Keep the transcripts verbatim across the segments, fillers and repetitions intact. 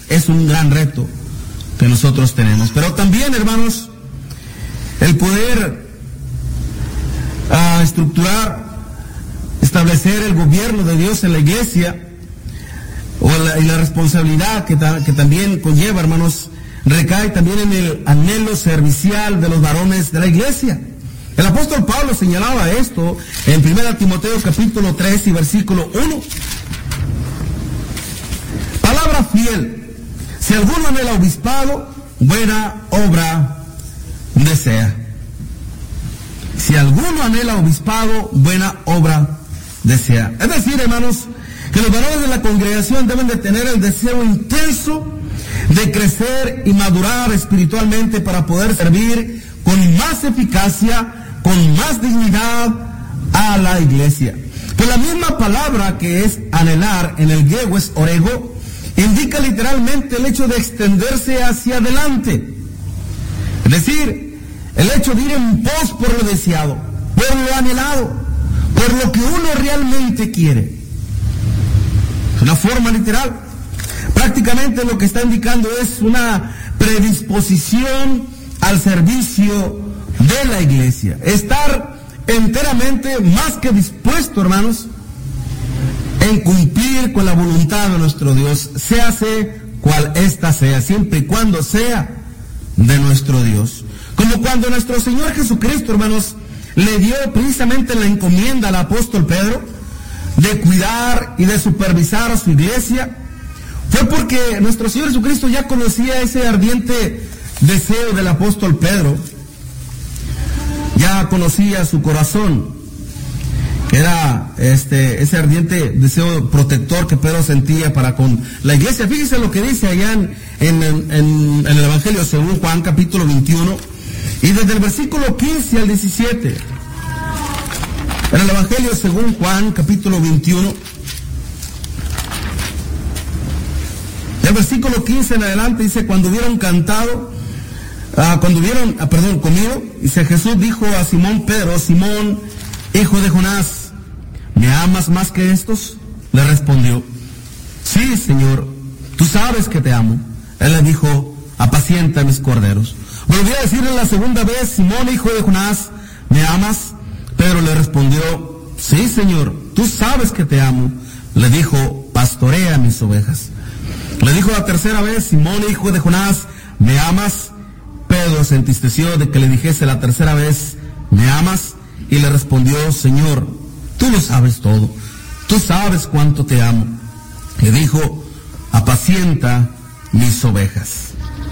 es un gran reto que nosotros tenemos. Pero también, hermanos, el poder uh, estructurar, establecer el gobierno de Dios en la iglesia, o la, y la responsabilidad que, ta, que también conlleva, hermanos, recae también en el anhelo servicial de los varones de la iglesia. El apóstol Pablo señalaba esto en primera Timoteo capítulo tres y versículo uno. Palabra fiel. Si alguno anhela obispado, buena obra desea. Si alguno anhela obispado, buena obra desea. Es decir, hermanos, que los varones de la congregación deben de tener el deseo intenso de crecer y madurar espiritualmente para poder servir con más eficacia, con más dignidad a la iglesia. Pues la misma palabra que es anhelar en el griego es orego, indica literalmente el hecho de extenderse hacia adelante. Es decir, el hecho de ir en pos por lo deseado, por lo anhelado, por lo que uno realmente quiere. Es una forma literal. Prácticamente lo que está indicando es una predisposición al servicio de la iglesia. Estar enteramente más que dispuesto, hermanos, en cumplir con la voluntad de nuestro Dios, séase cual ésta sea, siempre y cuando sea de nuestro Dios. Como cuando nuestro Señor Jesucristo, hermanos, le dio precisamente la encomienda al apóstol Pedro de cuidar y de supervisar a su iglesia, fue porque nuestro Señor Jesucristo ya conocía ese ardiente deseo del apóstol Pedro, ya conocía su corazón, que era este ese ardiente deseo protector que Pedro sentía para con la iglesia. Fíjese lo que dice allá en, en, en, en el Evangelio según Juan capítulo veintiuno, y desde el versículo quince al diecisiete. En el Evangelio según Juan capítulo veintiuno, el versículo quince en adelante dice: cuando hubieron cantado, ah, cuando hubieron, ah, perdón, comido, dice, Jesús dijo a Simón Pedro: Simón, hijo de Jonás, ¿me amas más que estos? Le respondió: sí, Señor, tú sabes que te amo. Él le dijo: apacienta mis corderos. Volvió a decirle la segunda vez: Simón, hijo de Jonás, ¿me amas? Pedro le respondió: sí, Señor, tú sabes que te amo. Le dijo: pastorea mis ovejas. Le dijo la tercera vez: Simón, hijo de Jonás, ¿me amas? Pedro se entristeció de que le dijese la tercera vez: ¿me amas? Y le respondió: Señor, tú lo sabes todo, tú sabes cuánto te amo. Le dijo: apacienta mis ovejas.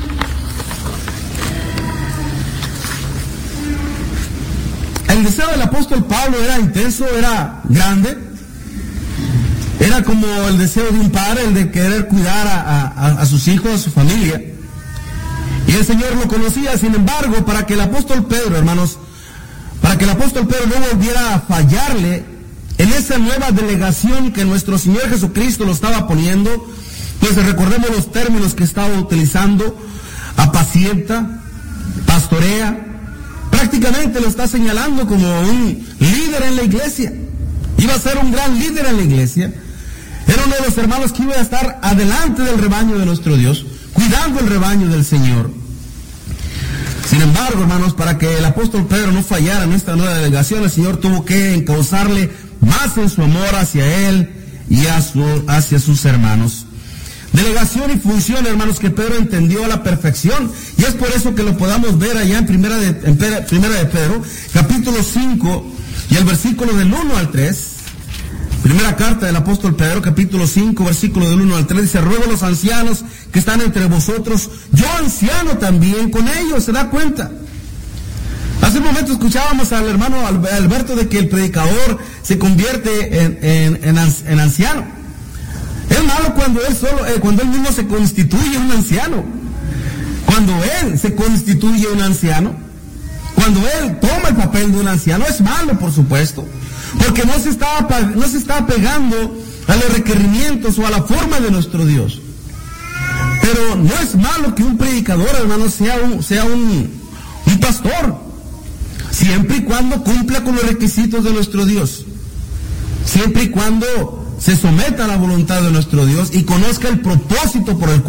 El deseo del apóstol Pablo era intenso, era grande, era como el deseo de un padre, el de querer cuidar a, a, a sus hijos, a su familia. Y el Señor lo conocía. Sin embargo, para que el apóstol Pedro, hermanos, para que el apóstol Pedro no volviera a fallarle en esa nueva delegación que nuestro Señor Jesucristo lo estaba poniendo, pues recordemos los términos que estaba utilizando: apacienta, pastorea. Prácticamente lo está señalando como un líder en la iglesia. Iba a ser un gran líder en la iglesia. Era uno de los hermanos que iba a estar adelante del rebaño de nuestro Dios, cuidando el rebaño del Señor. Sin embargo, hermanos, para que el apóstol Pedro no fallara en esta nueva delegación, el Señor tuvo que encauzarle más en su amor hacia él y a su, hacia sus hermanos. Delegación y función, hermanos, que Pedro entendió a la perfección, y es por eso que lo podamos ver allá en primera de, en primera de Pedro, capítulo cinco, y el versículo del uno al tres. Primera carta del apóstol Pedro, capítulo cinco, versículo del uno al tres, dice: ruego a los ancianos que están entre vosotros, yo anciano también con ellos. ¿Se da cuenta? Hace un momento escuchábamos al hermano Alberto de que el predicador se convierte en, en, en, en anciano. Es malo cuando él solo, eh, cuando él mismo se constituye un anciano. Cuando él se constituye un anciano, cuando él toma el papel de un anciano, es malo, por supuesto, porque no se está, no se está apegando a los requerimientos o a la forma de nuestro Dios. Pero no es malo que un predicador, hermano, sea un, sea un, un pastor, siempre y cuando cumpla con los requisitos de nuestro Dios, siempre y cuando se someta a la voluntad de nuestro Dios y conozca el propósito por el cual